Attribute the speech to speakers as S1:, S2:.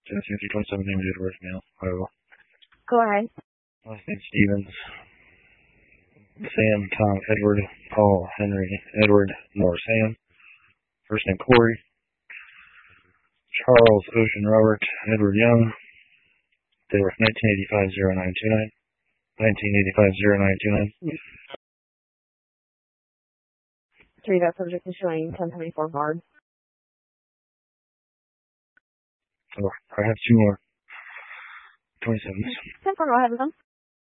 S1: 27 named Edward, male, Iowa.
S2: Go ahead.
S1: Last name Stevens. Sam, Tom, Edward, Paul, Henry, Edward, Nor, Sam. First name Corey. Charles, Ocean, Robert, Edward Young. Date of birth 1985-0929. 1985-0929.
S2: 3, that subject is showing 1024 guard.
S1: Oh, I have 2 more. 27s.
S2: 10-4, go ahead with them.